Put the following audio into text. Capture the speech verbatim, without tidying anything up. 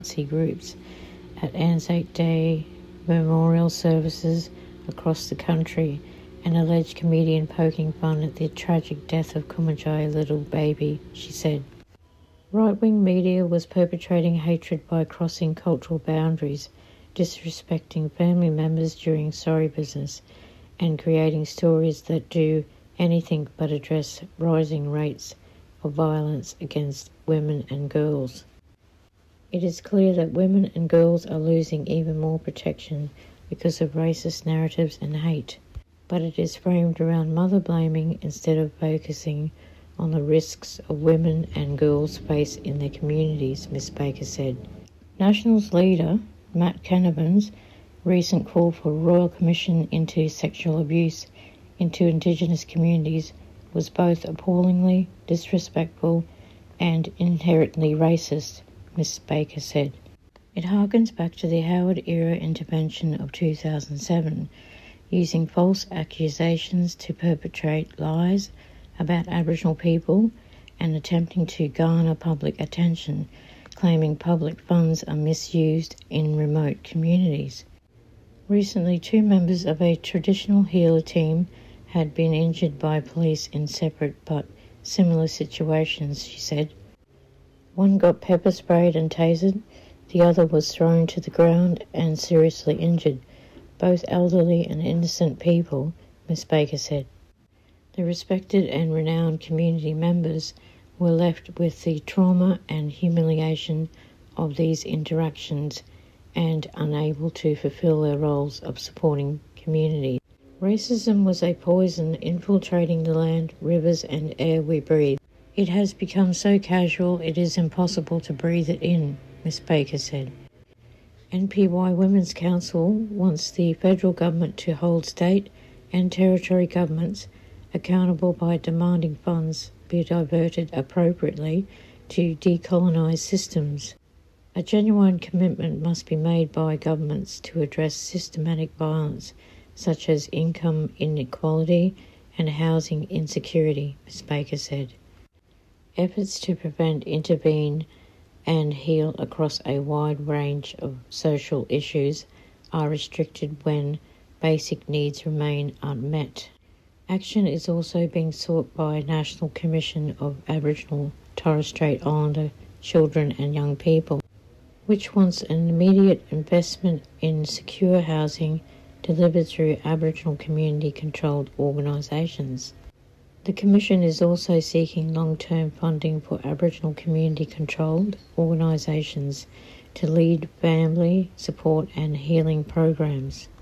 groups at Anzac Day memorial services across the country, an alleged comedian poking fun at the tragic death of Kumanjayi little baby, she said. Right-wing media was perpetrating hatred by crossing cultural boundaries, disrespecting family members during sorry business, and creating stories that do anything but address rising rates of violence against women and girls. It is clear that women and girls are losing even more protection because of racist narratives and hate, but it is framed around mother-blaming instead of focusing on the risks of women and girls face in their communities, Miz Baker said. Nationals leader Matt Canavan's recent call for a royal commission into sexual abuse into Indigenous communities was both appallingly disrespectful and inherently racist, Miz Baker said. It harkens back to the Howard-era intervention of two thousand seven, using false accusations to perpetrate lies about Aboriginal people and attempting to garner public attention, claiming public funds are misused in remote communities. Recently, two members of a traditional healer team had been injured by police in separate but similar situations, she said. One got pepper sprayed and tasered, the other was thrown to the ground and seriously injured, both elderly and innocent people, Miz Baker said. The respected and renowned community members were left with the trauma and humiliation of these interactions and unable to fulfill their roles of supporting communities. Racism was a poison infiltrating the land, rivers and air we breathe. It has become so casual it is impossible to breathe it in, Miz Baker said. N P Y Women's Council wants the federal government to hold state and territory governments accountable by demanding funds be diverted appropriately to decolonise systems. A genuine commitment must be made by governments to address systematic violence such as income inequality and housing insecurity, Miz Baker said. Efforts to prevent, intervene and heal across a wide range of social issues are restricted when basic needs remain unmet. Action is also being sought by a National Commission of Aboriginal Torres Strait Islander Children and Young People, which wants an immediate investment in secure housing delivered through Aboriginal community-controlled organisations. The Commission is also seeking long-term funding for Aboriginal community-controlled organisations to lead family support and healing programs.